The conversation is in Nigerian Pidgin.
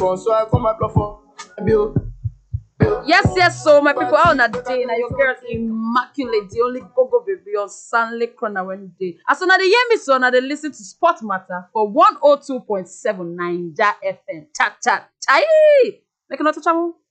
So I come apply for bill. Yes, so my people, how on a day now your girl immaculate, the only go baby on Stanley Corner one day. As soon as they hear me, so now they listen to Sport Matter for 102.7 Naija FM. Chat, chat, chai. Make a note of